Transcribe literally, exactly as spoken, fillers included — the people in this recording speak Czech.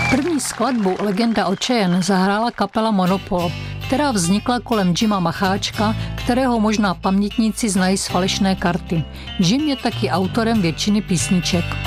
První skladbu Legenda o Cheyenne zahrála kapela Monopol, která vznikla kolem Jima Macháčka, kterého možná pamětníci znají z Falešné karty. Jim je taky autorem většiny písniček.